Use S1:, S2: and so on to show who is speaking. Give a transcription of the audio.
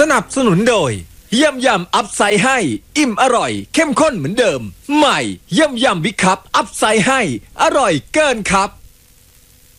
S1: นับสนุนโดยยำยำอัพไซด์ให้อิ่มอร่อยเข้มข้นเหมือนเดิมใหม่ยำยำบิ๊กคัพอัพไซด์ให้อร่อยเกินครับ